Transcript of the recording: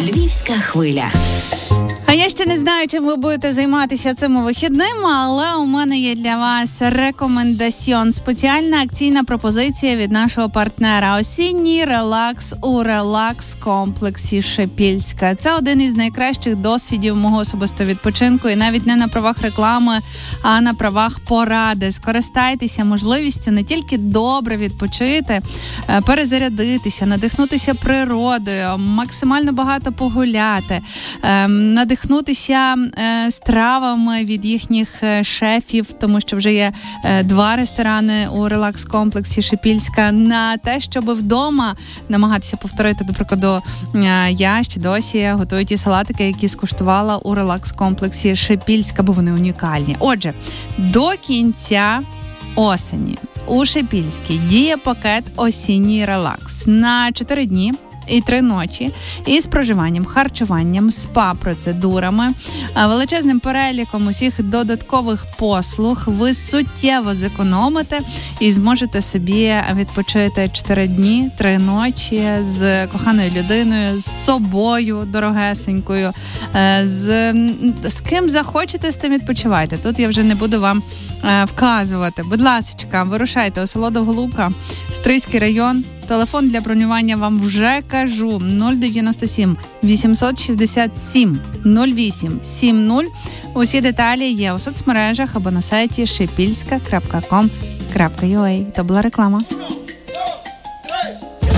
Львівська хвиля. А я ще не знаю, чим ви будете займатися цими вихідними, але у мене є для вас рекомендаціон. Спеціальна акційна пропозиція від нашого партнера. Осінній релакс у релакс-комплексі Шепільська. Це один із найкращих досвідів мого особистого відпочинку. І навіть не на правах реклами, а на правах поради. Скористайтеся можливістю не тільки добре відпочити, перезарядитися, надихнутися природою, максимально багато погуляти, надихнутися стравами від їхніх шефів, тому що вже є 2 ресторани у релакс-комплексі Шепільська, на те, щоб вдома намагатися повторити. До прикладу, я ще досі готую ті салатики, які скуштувала у релакс-комплексі Шепільська, бо вони унікальні. Отже, до кінця осені у Шепільській діє пакет «Осінній релакс» на 4 дні і 3 ночі із проживанням, харчуванням, спа-процедурами, величезним переліком усіх додаткових послуг. Ви суттєво зекономите і зможете собі відпочити 4 дні, 3 ночі з коханою людиною, з собою дорогесенькою, з ким захочете, з тим відпочивайте. Тут я вже не буду вам вказувати. Будь ласочка, вирушайте у село Довголука, Стрийський район. Телефон для бронювання вам вже кажу. 097 867 08 70. Усі деталі є у соцмережах або на сайті shepilska.com.ua. Це була реклама.